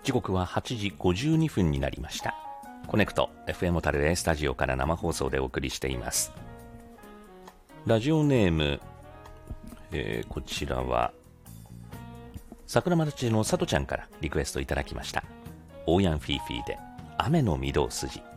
時刻は8時52分になりました。コネクト FM タル A スタジオから生放送でお送りしています。ラジオネーム、こちらは桜町のさとちゃんからリクエストいただきました。オーヤンフィーフィーで雨の御堂筋。